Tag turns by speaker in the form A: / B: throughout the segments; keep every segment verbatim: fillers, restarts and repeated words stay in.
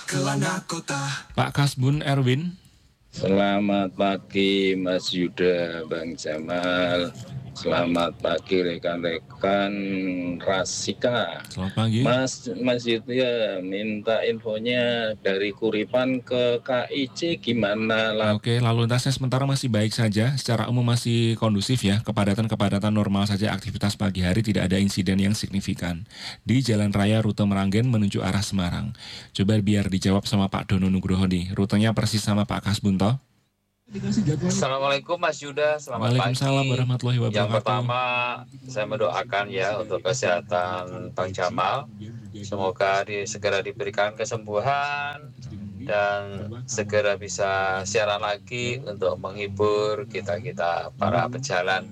A: Kelana Kota.
B: Pak Kasbun Erwin.
C: Selamat pagi Mas Yuda, Bang Jamal. Selamat pagi rekan-rekan Rasika.
B: Selamat pagi.
C: Mas Mas Yuda minta infonya dari Kuripan ke K I C gimana lah?
B: Oke, lalu lintasnya sementara masih baik saja, secara umum masih kondusif ya, kepadatan-kepadatan normal saja, aktivitas pagi hari tidak ada insiden yang signifikan. Di Jalan Raya rute Meranggen menuju arah Semarang. Coba biar dijawab sama Pak Dono Nugroho nih, rutenya persis sama Pak Kasbunto.
D: Assalamualaikum Mas Yuda, selamat pagi.
B: Waalaikumsalam warahmatullahi wabarakatuh.
D: Yang pertama saya mendoakan ya untuk kesehatan Bang Jamal. Semoga di, segera diberikan kesembuhan dan segera bisa siaran lagi untuk menghibur kita-kita para pejalan.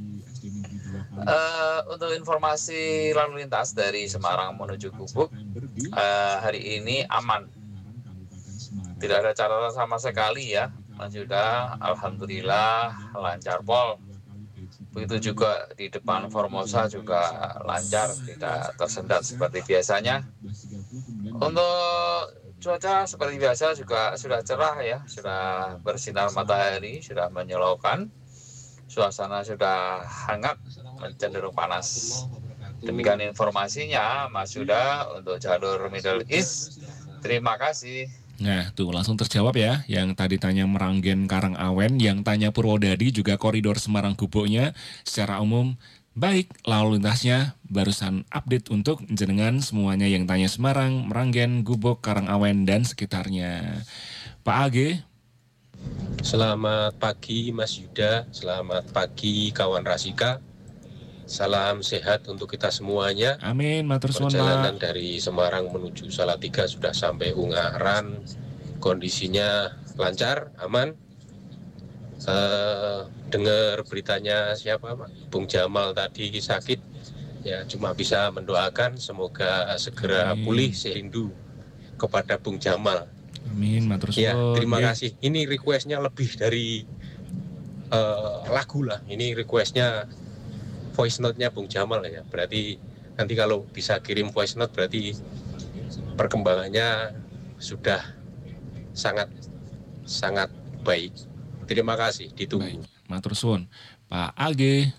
D: Uh, untuk informasi lalu lintas dari Semarang menuju Gubuk, uh, hari ini aman. Tidak ada catatan sama sekali ya. Mas Yuda, alhamdulillah lancar pol. Begitu juga di depan Formosa juga lancar, tidak tersendat seperti biasanya. Untuk cuaca seperti biasa juga sudah cerah ya, sudah bersinar matahari, sudah menyilaukan. Suasana sudah hangat, cenderung panas. Demikian informasinya Mas Yuda untuk jalur Middle East. Terima kasih.
B: Nah, tuh langsung terjawab ya. Yang tadi tanya Meranggen Karangawen, yang tanya Purwodadi juga koridor Semarang Gubuknya secara umum baik. Lalu lintasnya barusan update untuk jenengan semuanya yang tanya Semarang, Meranggen, Gubuk, Karangawen dan sekitarnya. Pak A G.
E: Selamat pagi Mas Yuda, selamat pagi kawan Rasika. Salam sehat untuk kita semuanya.
B: Amin, matur suwun Pak.
E: Perjalanan dari Semarang menuju Salatiga sudah sampai Ungaran. Kondisinya lancar, aman. Uh, dengar beritanya siapa Pak? Bung Jamal tadi sakit. Ya, cuma bisa mendoakan semoga segera
B: Amin.
E: pulih serindu kepada Bung Jamal.
B: Amin, matur suwun.
E: Ya, terima
B: ya.
E: kasih. Ini requestnya lebih dari uh, lagu lah. Ini requestnya voice note-nya Bung Jamal ya. Berarti nanti kalau bisa kirim voice note berarti perkembangannya sudah sangat sangat baik. Terima kasih, ditunggu.
B: Baik, matur suwun. Pak A G.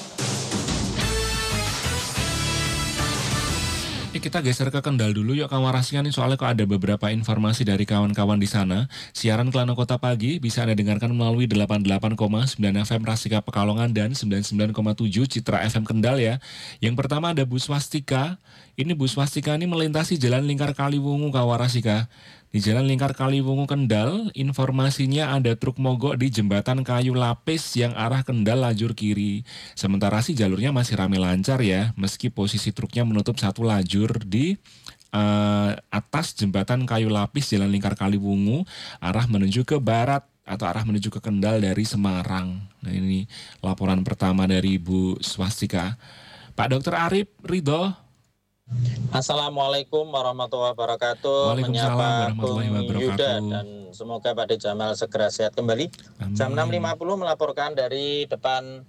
B: Kita geser ke Kendal dulu yuk kawan Rasika nih, soalnya kok ada beberapa informasi dari kawan-kawan di sana. Siaran Kelana Kota Pagi bisa Anda dengarkan melalui delapan puluh delapan koma sembilan F M Rasika Pekalongan dan sembilan puluh sembilan koma tujuh Citra F M Kendal ya. Yang pertama ada bus Swastika. Ini bus Swastika ini melintasi Jalan Lingkar Kaliwungu kawan Rasika. Di Jalan Lingkar Kaliwungu Kendal, informasinya ada truk mogok di jembatan kayu lapis yang arah Kendal lajur kiri. Sementara sih jalurnya masih ramai lancar ya, meski posisi truknya menutup satu lajur di uh, atas jembatan kayu lapis Jalan Lingkar Kaliwungu, arah menuju ke barat atau arah menuju ke Kendal dari Semarang. Nah ini laporan pertama dari Bu Swastika. Pak Dokter Arif Ridho.
F: Assalamualaikum warahmatullahi wabarakatuh. Menyapa Bung Yuda dan semoga Pak De Jamal segera sehat kembali. Amin. Jam enam lima puluh melaporkan dari depan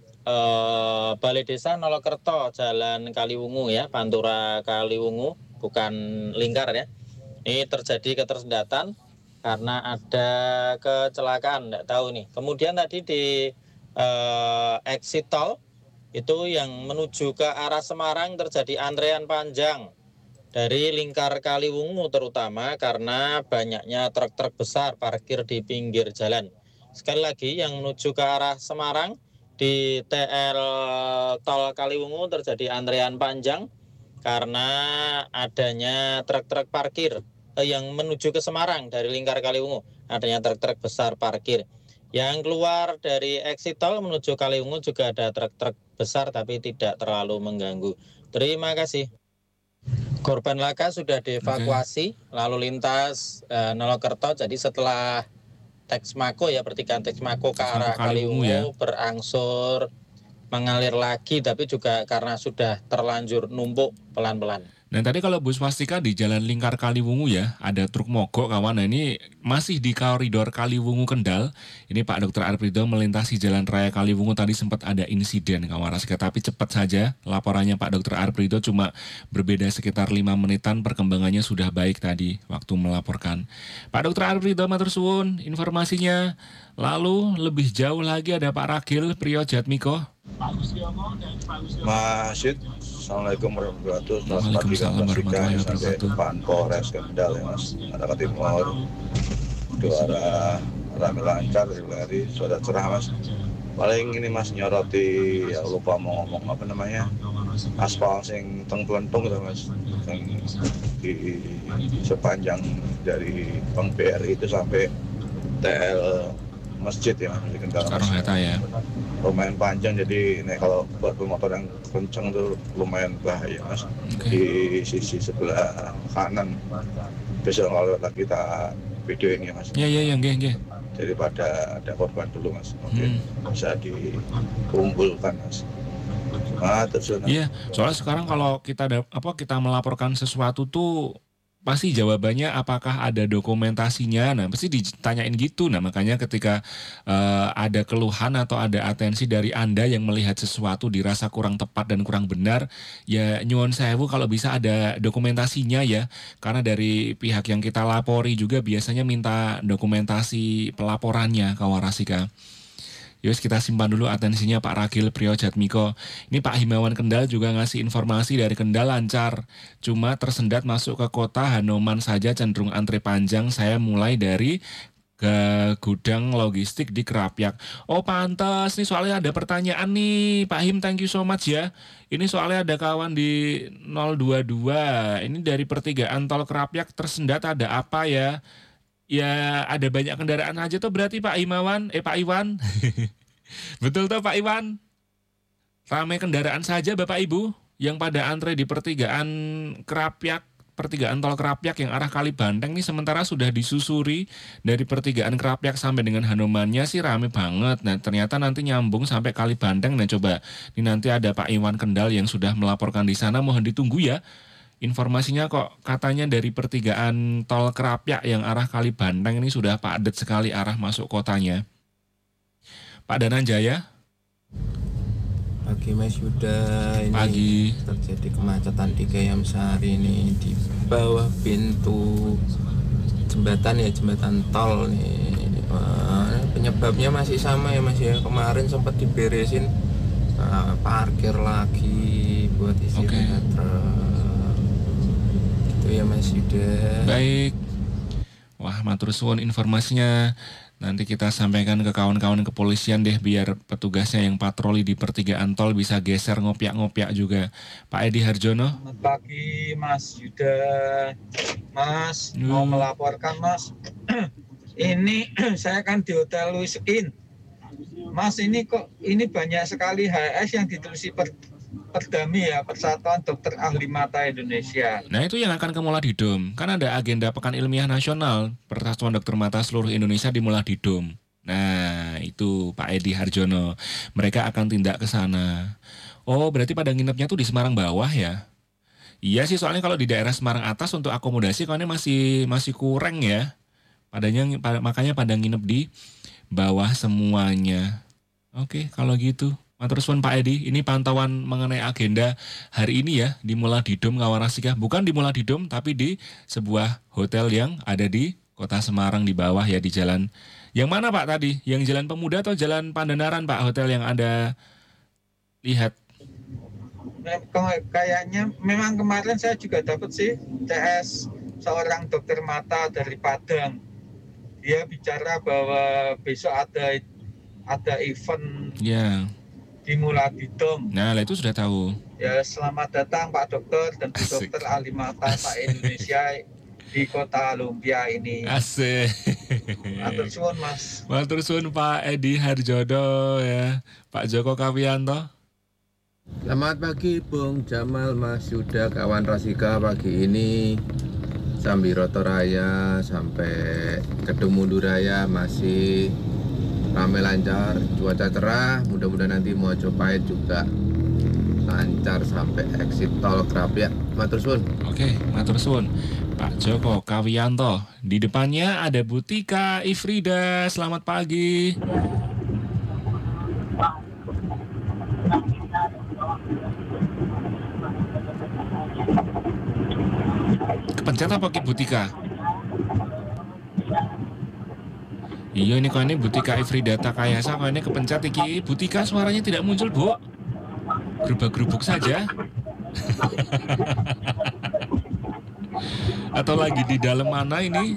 F: uh, Balai Desa Nolokerto, Jalan Kaliwungu ya, Pantura Kaliwungu, bukan Lingkar ya. Ini terjadi ketersendatan karena ada kecelakaan, enggak tahu nih. Kemudian tadi di uh, exit tol itu yang menuju ke arah Semarang terjadi antrean panjang dari Lingkar Kaliwungu terutama karena banyaknya truk-truk besar parkir di pinggir jalan. Sekali lagi yang menuju ke arah Semarang di T L Tol Kaliwungu terjadi antrean panjang karena adanya truk-truk parkir eh, yang menuju ke Semarang dari Lingkar Kaliwungu, adanya truk-truk besar parkir. Yang keluar dari exit tol menuju Kaliwungu juga ada truk-truk besar tapi tidak terlalu mengganggu. Terima kasih. Korban laka sudah dievakuasi, okay. Lalu lintas uh, Nolokerto. Jadi setelah Texmaco ya, pertigaan Texmaco ke arah Kaliwungu ya, berangsur mengalir lagi, tapi juga karena sudah terlanjur numpuk pelan-pelan.
B: Nah tadi kalau Bu Swastika di Jalan Lingkar Kaliwungu ya, ada truk mogok kawan. Nah ini masih di koridor Kaliwungu Kendal. Ini Pak Dokter Arprido melintasi Jalan Raya Kaliwungu tadi sempat ada insiden kawan Rasika. Tapi cepat saja laporannya Pak Dokter Arprido, cuma berbeda sekitar lima menitan, perkembangannya sudah baik tadi waktu melaporkan. Pak Dokter Arprido matur suwun informasinya. Lalu lebih jauh lagi ada Pak Ragil Priyo Jatmiko.
A: Mas Yud, Assalamualaikum warahmatullahi wabarakatuh.
B: Waalaikumsalam warahmatullahi wabarakatuh.
A: Pak Polres Kendal ya Mas, Jakarta Timur. Suara rame lancar, dari suara cerah Mas. Paling ini Mas nyoroti, ya lupa mau ngomong apa namanya, aspal sing teng-tlentung gitu Mas. Yang di sepanjang dari Bank B R I itu sampai T L masjid ya Mas, di Kendal.
B: Soekarno Hatta ya.
A: Lumayan panjang, jadi nih kalau buat pemotor yang kencang tuh lumayan bahaya Mas.
B: Oke.
A: Di sisi sebelah kanan, besok kalau lagi kita videoin ya Mas.
B: Iya iya iya nggih nggih.
A: Daripada ada korban dulu Mas, mungkin
B: Hmm.
A: bisa dikumpulkan Mas. Ah, terus
B: Iya, soalnya sekarang kalau kita ada, apa kita melaporkan sesuatu tuh pasti jawabannya apakah ada dokumentasinya. Nah, pasti ditanyain gitu. Nah, makanya ketika eh, ada keluhan atau ada atensi dari Anda yang melihat sesuatu dirasa kurang tepat dan kurang benar, ya nyuwun sewu kalau bisa ada dokumentasinya ya. Karena dari pihak yang kita lapori juga biasanya minta dokumentasi pelaporannya Kawarasika. Yus kita simpan dulu atensinya Pak Ragil Priyo Jatmiko. Ini Pak Himawan Kendal juga ngasih informasi dari Kendal lancar. Cuma tersendat masuk ke kota Hanoman saja cenderung antre panjang. Saya mulai dari ke gudang logistik di Krapyak. Oh pantas, nih soalnya ada pertanyaan nih Pak Him, thank you so much ya. Ini soalnya ada kawan di nol dua dua. Ini dari pertigaan tol Krapyak tersendat ada apa ya? Ya ada banyak kendaraan aja tuh berarti Pak Himawan, eh Pak Iwan. Betul tuh Pak Iwan. Ramai kendaraan saja Bapak Ibu yang pada antre di pertigaan Krapyak, pertigaan tol Krapyak yang arah Kalibanteng nih, sementara sudah disusuri dari pertigaan Krapyak sampai dengan Hanomannya sih rame banget. Nah ternyata nanti nyambung sampai Kalibanteng. Nah coba ini nanti ada Pak Iwan Kendal yang sudah melaporkan di sana, mohon ditunggu ya. Informasinya kok katanya dari pertigaan tol Krapyak yang arah Kalibanteng ini sudah padat sekali arah masuk kotanya. Pak Dananjaya.
G: Pagi Mas Yuda, ini
B: Pagi.
G: terjadi kemacetan di Gayam Sari ini di bawah pintu jembatan ya, jembatan tol nih. Wah, penyebabnya masih sama ya Mas ya, kemarin sempat diberesin, nah, parkir lagi buat isi
B: Oke.
G: truk. Gitu ya Mas Yuda.
B: Baik. Wah, matur suwun informasinya. Nanti kita sampaikan ke kawan-kawan kepolisian deh biar petugasnya yang patroli di pertigaan tol bisa geser ngopiak-ngopiak juga. Pak Edi Harjono.
H: Selamat pagi Mas Yuda. Mas,
B: Hmm.
H: mau melaporkan Mas. Ini saya kan di Hotel Louis Inn. Mas, ini kok ini banyak sekali H S yang ditulis per, Perdami ya, Persatuan Dokter Ahli Mata Indonesia.
B: Nah itu yang akan ke Muladidom. Kan ada agenda Pekan Ilmiah Nasional Persatuan Dokter Mata seluruh Indonesia di Muladidom. Nah itu Pak Edi Harjono. Mereka akan tindak ke sana. Oh berarti pada nginepnya tuh di Semarang bawah ya? Iya sih, soalnya kalau di daerah Semarang atas untuk akomodasi kawannya masih masih kurang ya. Padanya pada, makanya pada nginep di bawah semuanya. Oke kalau gitu. Matur suwun Pak Edi, ini pantauan mengenai agenda hari ini ya di Muladidom Kawarasika. Bukan di Muladidom tapi di sebuah hotel yang ada di Kota Semarang di bawah ya, di jalan. Yang mana Pak tadi? Yang Jalan Pemuda atau Jalan Pandanaran Pak hotel yang Anda lihat?
H: Kayaknya memang kemarin saya juga dapat sih T S seorang dokter mata dari Padang. Dia bicara bahwa besok ada ada event
B: Ya.
H: di Muladidom.
B: Nah, lah itu sudah tahu.
H: Ya, selamat datang Pak Dokter dan Bu
B: Asik.
H: Dokter Ahli Mata Pak Indonesia di Kota Lumpia ini.
B: Asik.
H: Matur suwun Mas.
B: Matur suwun Pak Edi Harjono ya. Pak Joko Kawianto.
G: Selamat pagi Bung Jamal, Mas Yuda, kawan Rasika. Pagi ini Sambiroto Raya sampai Kedung Raya masih ramai lancar, cuaca cerah, mudah-mudahan nanti Mojo Pahit juga lancar sampai exit tol Krapyak. Matur suwun.
B: Oke, matur suwun. Pak Joko Kawiyanto. Di depannya ada Butika Ifrida. Selamat pagi. Kepencet apa Ki Butika? Iya ini kok ini Butika Ifrida Takayasa kok ini kepencet iki. Butika suaranya tidak muncul, Bu. Gerubak-gerubuk saja. Atau lagi di dalam mana ini?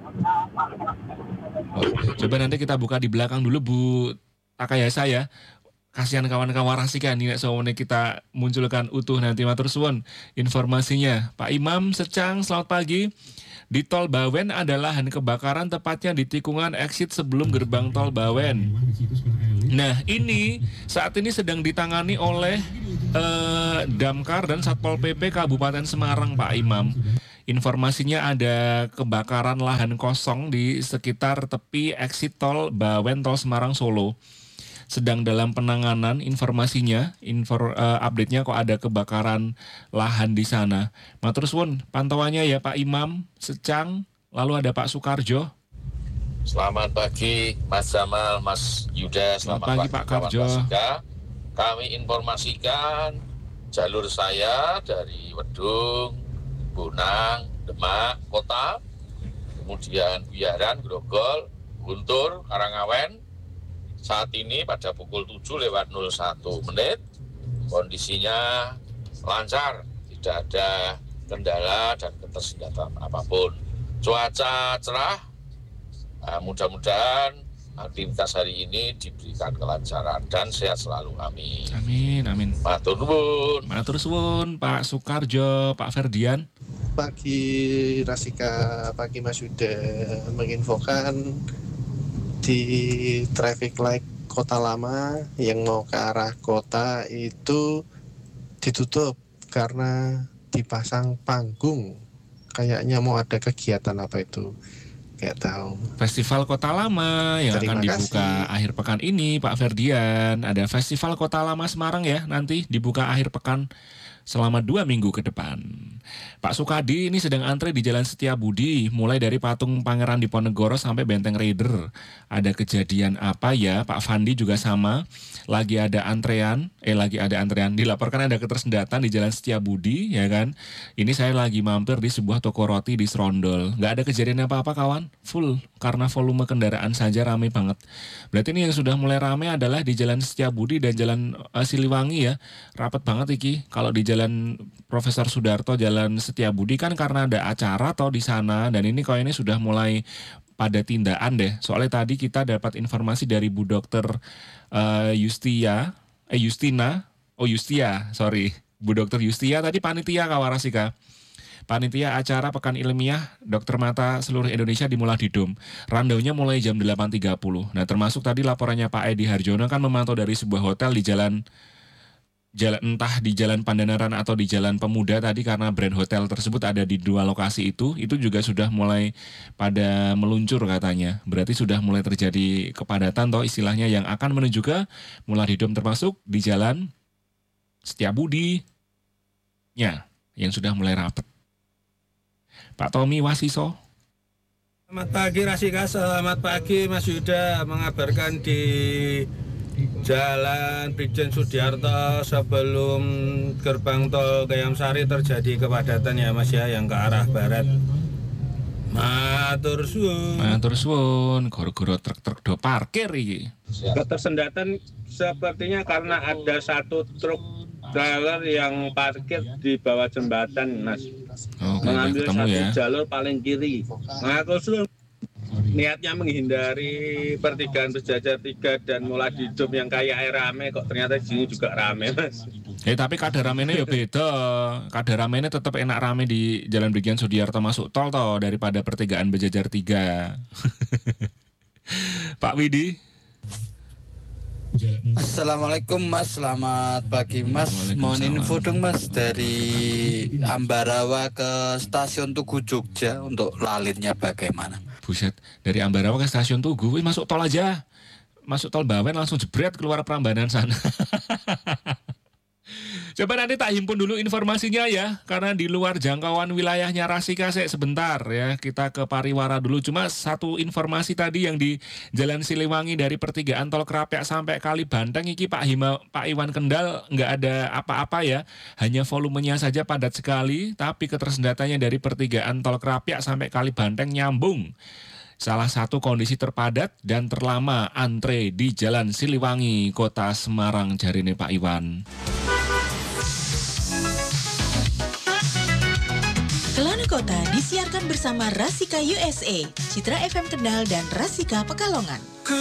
B: Oh, coba nanti kita buka di belakang dulu Bu Takayasa ya. Kasihan kawan-kawan rasikan ini soalnya kita munculkan utuh nanti matur suwun informasinya. Pak Imam Secang, selamat pagi. Di Tol Bawen ada lahan kebakaran tepatnya di tikungan exit sebelum gerbang Tol Bawen. Nah ini saat ini sedang ditangani oleh eh, Damkar dan Satpol P P Kabupaten Semarang Pak Imam. Informasinya ada kebakaran lahan kosong di sekitar tepi exit Tol Bawen Tol Semarang Solo. Sedang dalam penanganan informasinya, info, uh, update-nya kok ada kebakaran lahan di sana. Matur suwun pantauannya ya Pak Imam Secang, lalu ada Pak Sukarjo.
C: Selamat pagi Mas Jamal, Mas Yuda, selamat,
B: selamat pagi, pagi Pak Karjo.
C: Kami informasikan jalur saya dari Wedung, Bonang, Demak, Kota, kemudian Biaran, Grogol, Guntur, Karangawen. Saat ini pada pukul tujuh lewat nol satu menit, kondisinya lancar, tidak ada kendala dan ketersendatan apapun. Cuaca cerah, nah, mudah-mudahan aktivitas hari ini diberikan kelancaran dan sehat selalu. Amin.
B: Amin, amin.
C: Matur nuwun.
B: Matur suwun, Pak Sukarjo, Pak Ferdian.
I: Pagi Rasika, pagi Mas Yuda, menginfokan di traffic light Kota Lama yang mau ke arah kota itu ditutup karena dipasang panggung. Kayaknya mau ada kegiatan apa itu, nggak tahu.
B: Festival Kota Lama yang
I: Terima
B: akan dibuka
I: kasih.
B: akhir pekan ini Pak Ferdian. Ada Festival Kota Lama Semarang ya, nanti dibuka akhir pekan selama dua minggu ke depan. Pak Sukadi ini sedang antre di Jalan Setiabudi, mulai dari patung Pangeran Diponegoro sampai Benteng Raider. Ada kejadian apa ya? Pak Fandi juga sama, lagi ada antrean, eh lagi ada antrean. Dilaporkan ada ketersendatan di Jalan Setiabudi, ya kan? Ini saya lagi mampir di sebuah toko roti di Serondol. Nggak ada kejadian apa-apa kawan, full karena volume kendaraan saja ramai banget. Berarti ini yang sudah mulai ramai adalah di Jalan Setiabudi dan Jalan uh, Siliwangi ya, rapat banget iki. Kalau di Jalan Profesor Sudarto, Jalan Setiabudi kan karena ada acara atau di sana, dan ini kok ini sudah mulai pada tindakan deh. Soalnya tadi kita dapat informasi dari Bu Dokter uh, Yustia, eh Justina, oh Justia, sorry, Bu Dokter Justia tadi panitia Kawarasika. Panitia acara Pekan Ilmiah Dokter Mata Seluruh Indonesia di Muladidom. Randaunya mulai jam delapan tiga puluh. Nah termasuk tadi laporannya Pak Edi Harjono kan memantau dari sebuah hotel di jalan Jalan entah di Jalan Pandanaran atau di Jalan Pemuda tadi, karena brand hotel tersebut ada di dua lokasi itu, itu juga sudah mulai pada meluncur katanya. Berarti sudah mulai terjadi kepadatan toh istilahnya yang akan menuju ke Muladidom, termasuk di Jalan Setiabudi ya yang sudah mulai rapat. Pak Tommy Wasiso.
J: Selamat pagi Rasika, selamat pagi Mas Yuda, mengabarkan di Jalan Brigjen Sudiarto sebelum gerbang tol Gayamsari terjadi kepadatan ya Mas ya, yang ke arah barat. Matur suwun.
B: Matur suwun, goro-goro truk-truk do parkir iki.
J: Ketersendatan sepertinya karena ada satu truk trailer yang parkir di bawah jembatan Mas.
B: Oke,
J: mengambil
B: ketemu
J: satu
B: ya.
J: jalur paling kiri. Matur suwun. Niatnya menghindari pertigaan Berjajar tiga dan Muladidom yang kayak air rame, kok ternyata di sini juga rame Mas.
B: Eh tapi kadar ramenya ya beda. Kadar ramenya tetap enak rame di Jalan Brigjen Sudiarto masuk tol toh daripada pertigaan Berjajar tiga. Pak Widi.
K: Assalamualaikum Mas, selamat pagi Mas. Mohon info dong Mas dari Ambarawa ke Stasiun Tugu Jogja untuk lalitnya bagaimana?
B: Buset, dari Ambarawa ke Stasiun Tugu, wih, masuk tol aja. Masuk tol Bawen langsung jebret keluar Prambanan sana. Coba nanti tak himpun dulu informasinya ya, karena di luar jangkauan wilayahnya Rasika sih sebentar ya. Kita ke Pariwara dulu. Cuma satu informasi tadi yang di Jalan Siliwangi dari pertigaan Tol Krapyak sampai Kali Banteng iki Pak Hima, Pak Iwan Kendal nggak ada apa-apa ya. Hanya volumenya saja padat sekali, tapi ketersendatannya dari pertigaan Tol Krapyak sampai Kali Banteng nyambung. Salah satu kondisi terpadat dan terlama antre di Jalan Siliwangi, Kota Semarang, jarine Pak Iwan.
L: Kelana Kota disiarkan bersama Rasika U S A, Citra F M Kendal dan Rasika Pekalongan.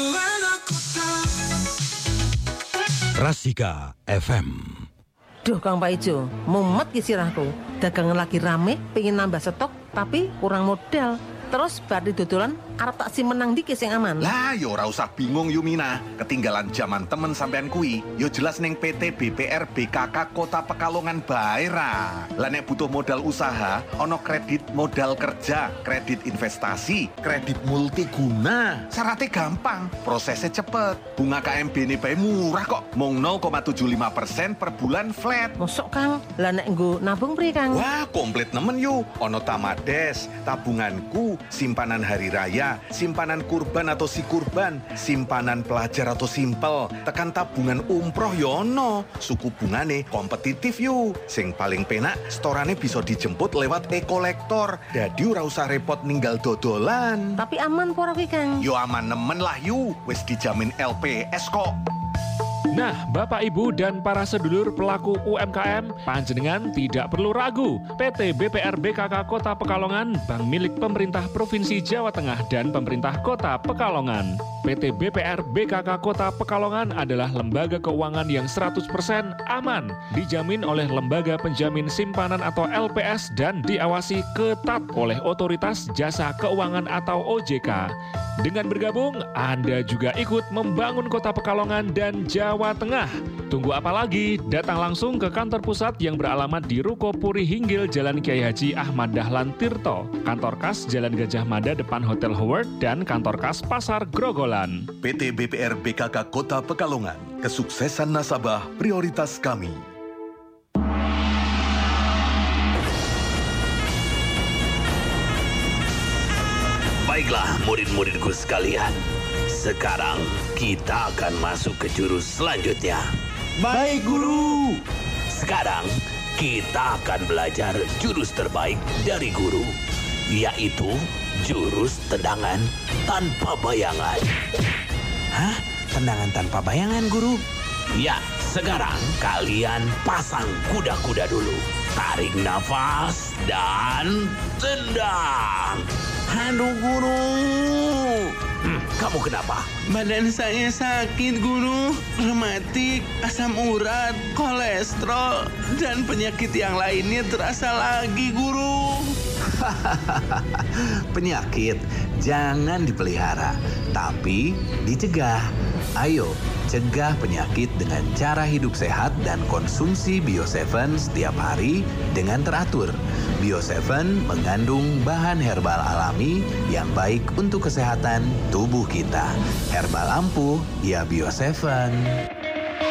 M: Rasika F M.
N: Duh Kang Pak Ijo, mumet ki sirahku. Dagangan lagi rame, pengen nambah stok, tapi kurang modal. Terus bari dodolan arep tak simenang dikit sing aman.
O: Lah yo ora usah bingung Yumina, ketinggalan zaman temen sampean kui. Yo jelas ning P T B P R B K K Kota Pekalongan bae ra. Lah nek butuh modal usaha, ono kredit modal kerja, kredit investasi, kredit multiguna. Syaratnya gampang, prosesnya cepet. Bunga K M B ini bae murah kok, mung nol koma tujuh lima persen per bulan flat.
N: Mosok Kang, lah nek nggo nabung priye Kang?
O: Wah, komplit nemen yu. Ono Tamades, tabunganku, simpanan hari raya, simpanan kurban atau si kurban, simpanan pelajar atau simpel, tekan tabungan umroh yono, suku bungane kompetitif yuk. Sing paling penak, storane bisa dijemput lewat e-kolektor, dadi ora usah repot ninggal dodolan.
N: Tapi aman pora kuwi Kang?
O: Yo aman nemen lah yuk, wis dijamin L P S kok.
B: Nah, Bapak Ibu dan para sedulur pelaku U M K M, panjenengan tidak perlu ragu. P T B P R B K K Kota Pekalongan, bank milik pemerintah Provinsi Jawa Tengah dan pemerintah Kota Pekalongan. P T B P R B K K Kota Pekalongan adalah lembaga keuangan yang seratus persen aman, dijamin oleh Lembaga Penjamin Simpanan atau L P S dan diawasi ketat oleh Otoritas Jasa Keuangan atau O J K. Dengan bergabung, Anda juga ikut membangun Kota Pekalongan dan Jawa Tengah. Tunggu apa lagi? Datang langsung ke kantor pusat yang beralamat di Ruko Puri Hinggil, Jalan Kiai Haji Ahmad Dahlan Tirto, kantor kas Jalan Gajah Mada depan Hotel Howard, dan kantor kas Pasar Grogolan.
O: P T B P R B K K Kota Pekalongan, kesuksesan nasabah prioritas kami.
M: Baiklah murid-muridku sekalian, sekarang kita akan masuk ke jurus selanjutnya.
P: Baik guru.
M: Sekarang kita akan belajar jurus terbaik dari guru, yaitu jurus tendangan tanpa bayangan.
P: Hah? Tendangan tanpa bayangan guru?
M: Ya, sekarang kalian pasang kuda-kuda dulu. Tarik nafas dan tendang.
P: Aduh guru.
M: Hmm, kamu kenapa?
P: Badan saya sakit guru. Rematik, asam urat, kolesterol, dan penyakit yang lainnya terasa lagi guru.
M: Penyakit jangan dipelihara, tapi dicegah. Ayo, cegah penyakit dengan cara hidup sehat dan konsumsi Bio tujuh setiap hari dengan teratur. Bio tujuh mengandung bahan herbal alami yang baik untuk kesehatan tubuh kita. Herbal ampuh, ya Bio tujuh.